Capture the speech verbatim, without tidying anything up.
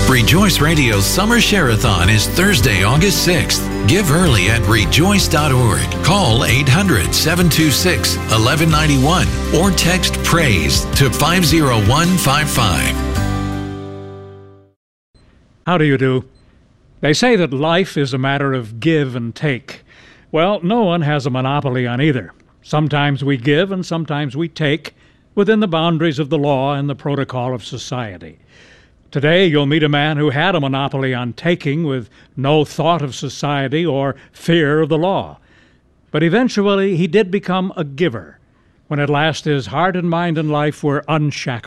Rejoice Radio's Summer Share-a-thon is Thursday, August sixth. Give early at rejoice dot org. Call eight hundred, seven two six, one one nine one or text PRAISE to five zero one five five. How do you do? They say that life is a matter of give and take. Well, no one has a monopoly on either. Sometimes we give and sometimes we take within the boundaries of the law and the protocol of society. Today, you'll meet a man who had a monopoly on taking with no thought of society or fear of the law. But eventually, he did become a giver when at last his heart and mind and life were unshackled.